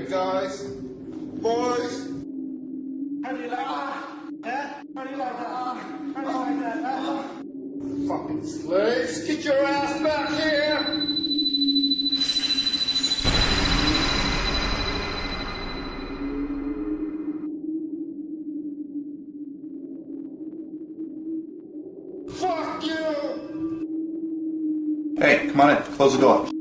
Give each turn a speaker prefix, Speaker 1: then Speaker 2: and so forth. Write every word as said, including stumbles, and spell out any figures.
Speaker 1: it, guys. Boys.
Speaker 2: How do you like that? Yeah? How do you like that? How do you like that? Huh?
Speaker 1: Fucking slaves, get your ass back here! Fuck you!
Speaker 3: Hey, come on in. Close the door.